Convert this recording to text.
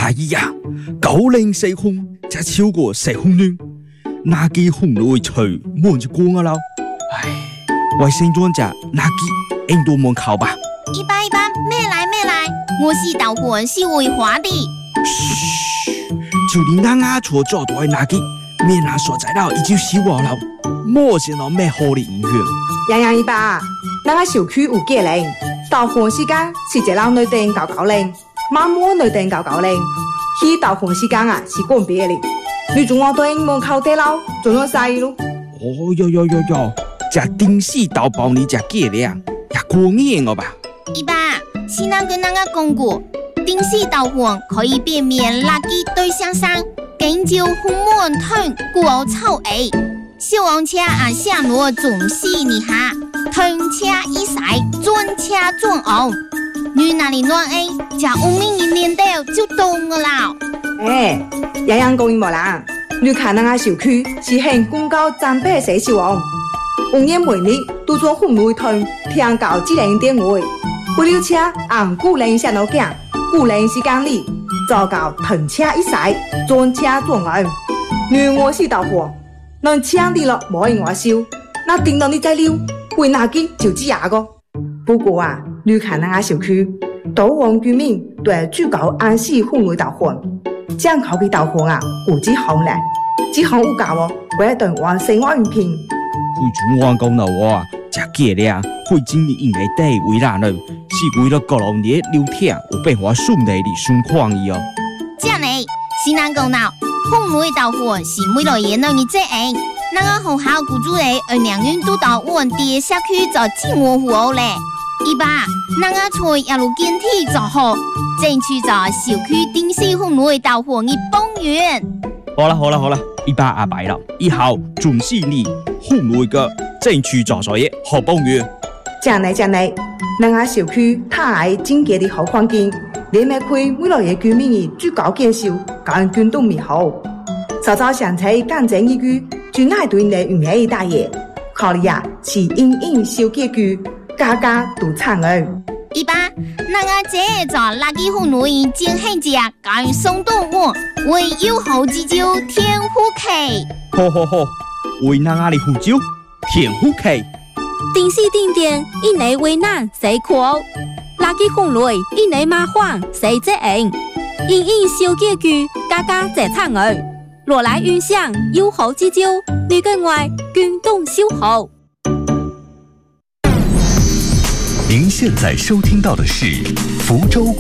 哎呀，904空，才超過10分鐘，哪幾風來吹滿就光啊啦！唉，我先裝只哪幾印度門口吧。 一般，咩來，我是導魂是會花的。 噓，就你啱錯做到哪幾，面下所在到已經死我了，冇先到咩好的影響。 洋洋一把，那個小區有幾靈，導魂時間是一樓內定99靈，媽媽內定99靈，去導魂時間啊是講別的。你仲我對門口地樓仲有曬咯。 哦喲，這電視導報你這幾靈，也過癮了吧？ 一般，是那跟那個講過，電視導魂可以變面垃圾對象上，跟照紅門吞過臭味。小黃車啊，向羅總是你下，吞車一曬，轉車轉紅。你那裡亂誒，這無名一年到就懂了啦。 洋洋講無啦，你看那個小區是很公告戰備寫小王，5年每日都做紅綠吞，聽到智能電話，為了車按古靈上路行，古靈時間裡做到吞車一曬，轉車轉紅。你我是導火。能搶你了，冇人話笑，那頂到你再溜，會哪個就知牙個。不過啊，你看那個小區，導魂居民對最高安息氛圍導魂，將口嘅導魂啊，估計好難，只好有教哦，為了等我生活用品。 會做我講到啊，這幾靈會經歷應該對為難了，是為了各行業聊天，有變化順利的順況伊哦。 這樣呢，是難講到。紅綠導魂是每來年的日子誒，那個學校雇主誒而兩人都到我哋社區做節目服務咧。一把那個菜一路建體做好，爭取做小區電視紅綠導魂嘅幫員。 好啦，一把阿白了，以後總是你紅綠個爭取做所嘢好幫員。 真係，那個小區太整潔的好環境。你咪開每來嘅居民嘅最高建設，感覺都美好。稍早想起講真一句，最愛對你用嘅大爺，考慮啊是隱小結局，家家都慘兒。 一般那個姐做垃圾紅綠真係只講送到我，為有好之招天虎旗。 好，為那個的胡椒天虎旗。 電視定點一內為難誰苦？垃圾紅綠一內麻煩誰責任？隱小結局，家家這慘兒。羅來運想有好之招，你跟外軍動修好。 您現在收聽到的是福州